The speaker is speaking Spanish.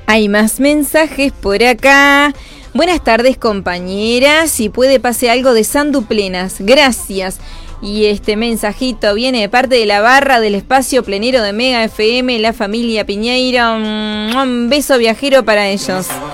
Hay más mensajes por acá. Buenas tardes, compañeras. Si puede, pase algo de Sandu Plenas. Gracias. Y este mensajito viene de parte de la barra del espacio plenero de Mega FM, la familia Piñeiro. Un beso viajero para ellos.